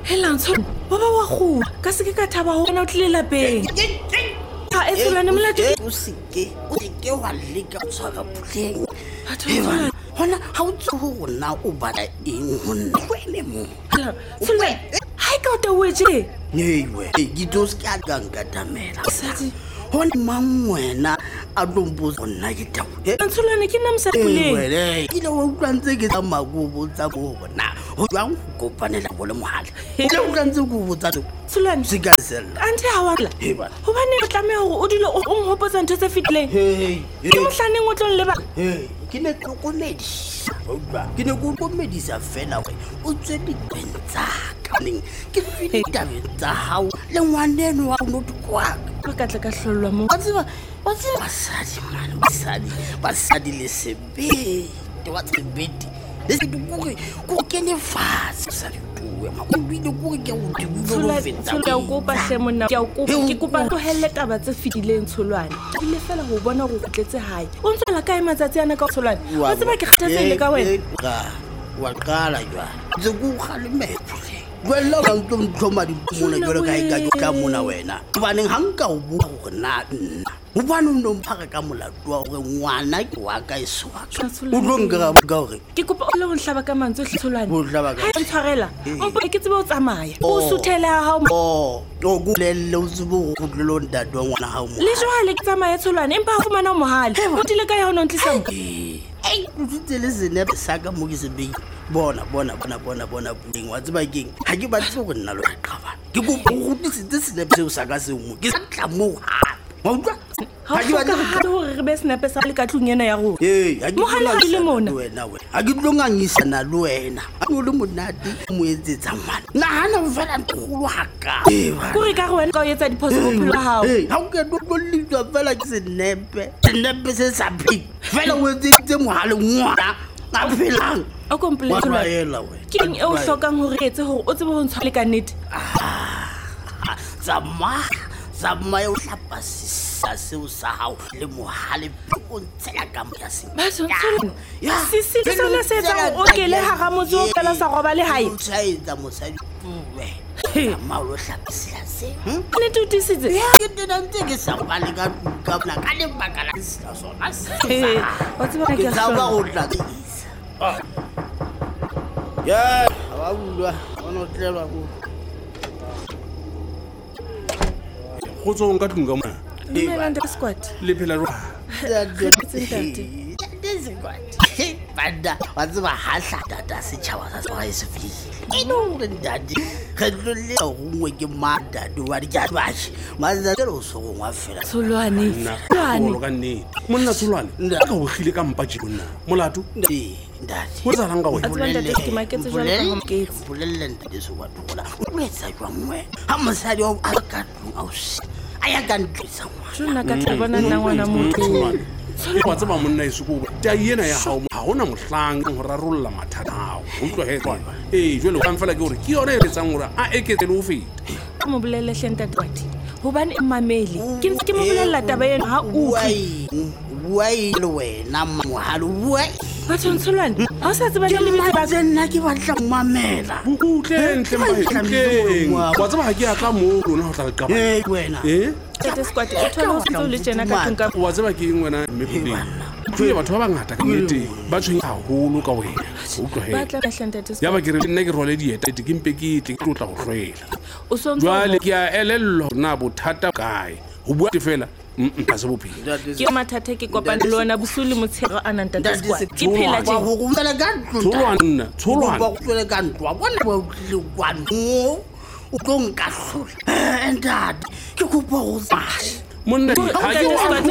Hela ntho baba wa go ka se ke ka thaba ho bona o tlile lapeng. Ha e tsela ne molate o seke wa leka o tshwara puleng. Hona ha o tso na o bala eng honna wena mo. Tsela hai ka o wetse. Nyewe ke tlo se ka gangatamela. Sadi Hona mang wena a dombo nna ke tau. Ntsolane ke namsa puleng. Wele ke lo utlwantse ke tsa makubo tsa bona. Ho jwang go panela bole mohala. Ke utlwantse go botsa Tsolane se ka sella. Ante ha wa tla. Hobane re tlameha hore o dile o nghopotsa ntho tse fitleng. Ke mohlaneng o tlo leba. Ke ne ke komedisa. Ke ne ke komedisa fela hore o tswe ditentsa ka neng ke file tabeng tsa hao le ngwaneno wa no tukwa. Ba ka tla ka hlolwa mo. What's basadi man basadi le sebe te wa tsebeti le se dukure go kene fase sa dituwe ma o bile go ke o di go fetsa Tshola o kopa hle monna ke kopa to helle taba tse fidileng Tsholwane ile fela go bona go tletse hae o ntsola kae matsatsi ana ka Tsholwane wa tseba ke kgathatsele ka wena wa qala jwa ze go khalemephe Wela ga ntlo ntlhoma dipona jalo ka ka mona wena baneng hanka o bua go na nna o bana o mphaka ka molato wa gore ngwana ke wa ka iswa o longa ka gore ke kopa o le go nhlaba ka mantswe Tsholwane o hlaba ka ha ntshwarela o mpo ke tsebe o tsamaya o suthele ha o go lelle o tsebo go tlelo ntate wa ngwana ha mo le jwale ke tsamaya Tsholwane empa ha fumana o mohale o tile ka yona ntlisa o tsele zene saka mo ke se be bona puling wa tseba keng ha ke batse go nna lo qaba ke go gotisitse senepe o saka se mo ke tla mo ha wa utlwa ha ke batse go re be senepe sa le ka tlung ena ya go mohale o ile mona wena we ha ke tlongangisana le wena a o le monate mo etsetsa ngwana nahana o fela ntgolo haka go re ka go wena ka o etsa diphoso mo phelo hao ha o ke tlo litswa fela ke senepe se sa phi fela o etsetse mohale ngwana a phelang o complete ke eng e o hlokang hore etse hore o tsebe ho ntshwa le ka nnete Zama yo hlapasisa seo sa hao le mohale o ntsela ka moya se sisi le sona se tsa o kele ha ga motse o kala sa roba le hae o tsaitsa mosadi puwe ma lo hlapasisa se ne tutisitse ke tena ntse ke sa bale ka bona ka le bakala sila sona wa tseba ke sa ba go tla ya ba bulwa ona o tlelwa go go tsong ka tlung ka mona Dumelang squad le phela ro banda wa tseba hahla data setšhaba sa sona se file eno re ndadi re tlolle go ngwe ke mandadi wa di jatwashi maza le o so ngwa fela Tsholwane ka nnete monna Tsholwane ka go gile ka mpa jona molato ndadi o tsalang ka wena bolelle ndadi so wa thola o etsa jwangwe ha mosadi o a ka tlung a o aya ka ntlisa jona ka tlabana nna ngwana motho wa tseba monna e sukuba ta yena ya hao ha ona mohlang go rarolla mathata ao o tlo he tswana jwale o fela ke hore ke yona e retsang hore a eketse le o feta ka mo bolelle hlenta twati hobane mmameli ke mo bolella taba ena ha o wai le wena mohalo wai batho Tsholwane ha o sa tseba le lebitse ba nna ke batla mamela bukutlentle mahetleng wa tseba ha ke atla mo rona ho tla ka wena squad o thola ho ntse o le tjena ka tlung ka wa tseba ke eng wena mmepuleng ke batho ba bangata ka nnete ba tshwenya haholo ka wena o tlo he ba tla hlenta ya ba ke re nna ke role dieta ke mpe ke tlo tla go hloela o so jwale ke a elello na bothata kae ho bua fela ka se bophelo ke mathata ke kopana le wena bosuli motshego a nang tata squad ke phela wa go gumela ka Tsholwane ba go tswela ka ntwa bona ba le kwano o tlo nka hlola ndadi ke kopa go tsaya monna ha ke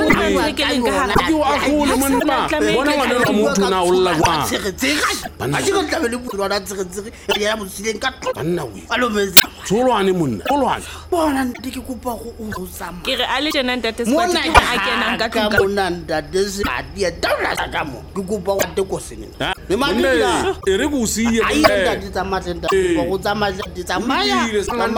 wa khole monna bona ngwana wa motho na o lla jwa bana ke tla be le bulwana tsege ya mosileng ka banna we alo meza Tsholwane monna Tsholwane bona ndi ke kopa go tsama ke re a le tjena ntate squad ke a kenang ka tlung ka mona ndade se a dia taula ka mo ke kopa wa teko sene le matla e re go siye ai ndade tsa matla ndade go tsamaya